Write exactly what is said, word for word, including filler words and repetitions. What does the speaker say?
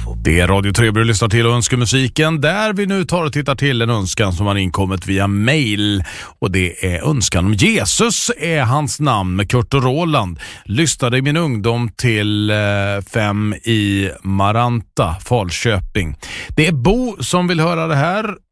Det är Radio tre du lyssnar till och önskar musiken, där vi nu tar och tittar till en önskan som har inkommit via mail. Och det är önskan om Jesus är hans namn med Kurt och Roland. Lyssnade i min ungdom till eh, fem i Maranta, Falköping. Det är Bo som vill höra det här.